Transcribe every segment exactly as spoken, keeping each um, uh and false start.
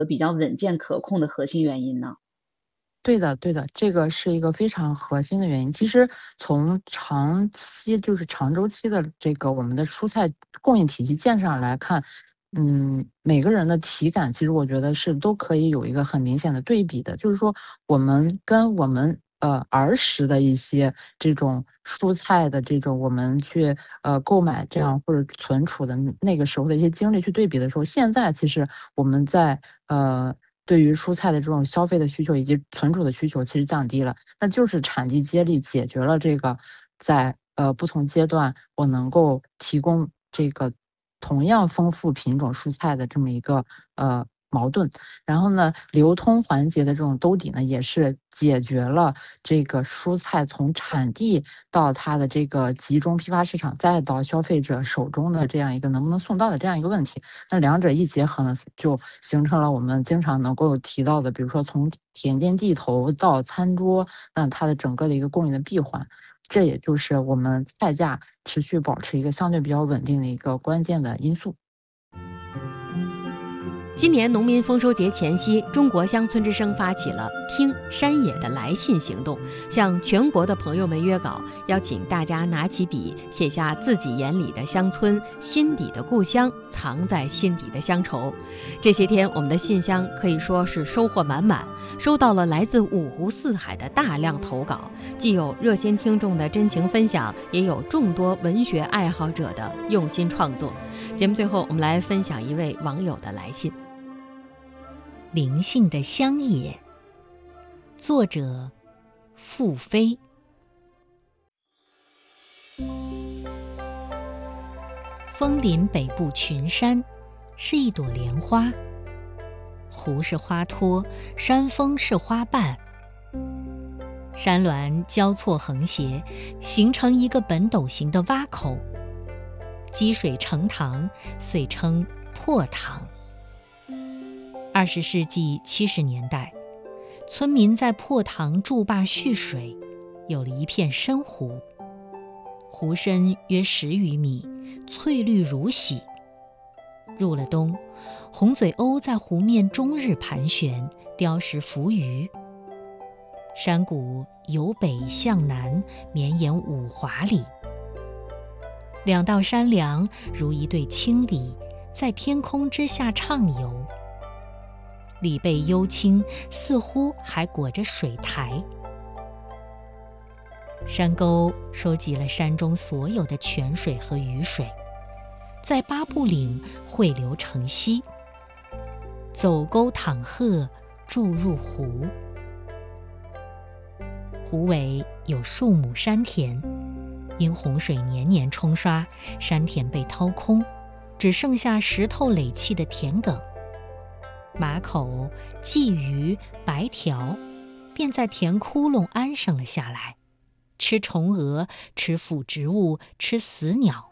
比较稳健可控的核心原因呢？ 对的，对的，这个是一个非常核心的原因。其实从长期就是长周期的这个我们的蔬菜供应体系建设上来看，嗯，每个人的体感其实我觉得是都可以有一个很明显的对比的，就是说我们跟我们呃儿时的一些这种蔬菜的这种我们去呃购买这样或者存储的那个时候的一些经历去对比的时候，现在其实我们在呃。对于蔬菜的这种消费的需求以及存储的需求其实降低了，那就是产地接力解决了这个在呃不同阶段我能够提供这个同样丰富品种蔬菜的这么一个呃矛盾。然后呢，流通环节的这种兜底呢，也是解决了这个蔬菜从产地到它的这个集中批发市场，再到消费者手中的这样一个能不能送到的这样一个问题。那两者一结合呢，就形成了我们经常能够提到的，比如说从田间地头到餐桌，那它的整个的一个供应的闭环。这也就是我们菜价持续保持一个相对比较稳定的一个关键的因素。 今年农民丰收节前夕，中国乡村之声发起了听山野的来信行动，向全国的朋友们约稿，邀请大家拿起笔，写下自己眼里的乡村、心底的故乡，藏在心底的乡愁。这些天，我们的信箱可以说是收获满满，收到了来自五湖四海的大量投稿，既有热心听众的真情分享，也有众多文学爱好者的用心创作。节目最后，我们来分享一位网友的来信。 灵性的乡野，作者付飞。枫林北部群山是一朵莲花，湖是花托，山峰是花瓣，山峦交错横斜，形成一个本斗形的洼口，积水成塘，遂称破塘。二十世纪七十年代，村民在破塘筑坝蓄水，有了一片深湖，湖深约十余米，翠绿如洗。入了冬，红嘴鸥在湖面终日盘旋，雕食浮鱼。山谷由北向南绵延五华里，两道山梁如一对青鲤，在天空之下畅游。里背幽青，似乎还裹着水苔。山沟收集了山中所有的泉水和雨水，在八步岭汇流成溪，走沟淌壑，注入湖。湖尾有数亩山田，因洪水年年冲刷，山田被掏空，只剩下石头垒砌的田埂。马口、鲫鱼、白条便在田窟窿安生了下来，吃虫蛾，吃腐植物，吃死鸟。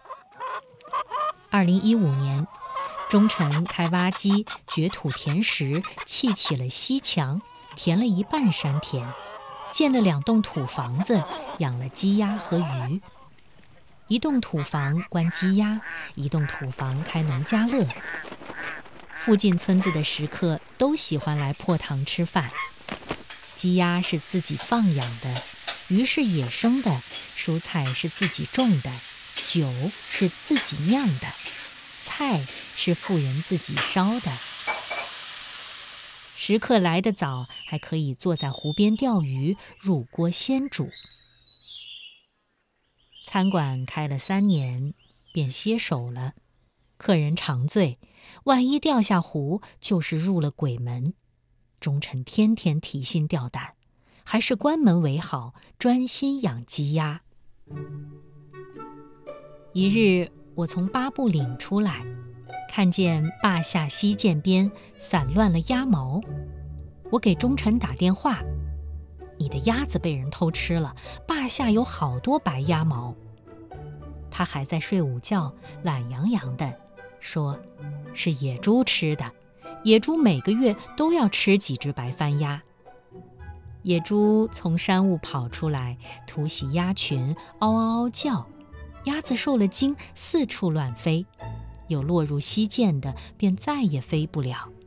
二零一五年，中臣开挖机掘土填石，砌起了西墙，填了一半山田，建了两栋土房子，养了鸡鸭和鱼。一栋土房关鸡鸭，一栋土房开农家乐。附近村子的食客都喜欢来破塘吃饭。鸡鸭是自己放养的，鱼是野生的，蔬菜是自己种的，酒是自己酿的，菜是妇人自己烧的。食客来得早，还可以坐在湖边钓鱼，入锅先煮。餐馆开了三年，便歇手了。客人常醉，万一掉下湖，就是入了鬼门。忠臣天天提心吊胆，还是关门为好，专心养鸡鸭。一日，我从八步岭出来，看见坝下溪涧边散乱了鸭毛。我给忠臣打电话：“你的鸭子被人偷吃了，坝下有好多白鸭毛。”他还在睡午觉，懒洋洋的说：“是野猪吃的，野猪每个月都要吃几只白番鸭。”野猪从山雾跑出来，突袭鸭群，嗷嗷嗷叫。鸭子受了惊，四处乱飞，有落入溪涧的，便再也飞不了。